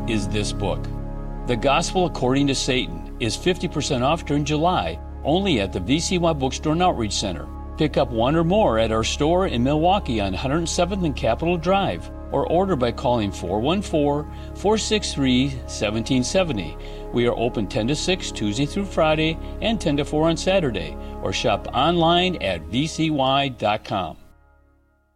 is this book. The Gospel According to Satan is 50% off during July, only at the VCY Bookstore and Outreach Center. Pick up one or more at our store in Milwaukee on 107th and Capitol Drive, or order by calling 414-463-1770. We are open 10 to 6 Tuesday through Friday and 10 to 4 on Saturday, or shop online at vcy.com.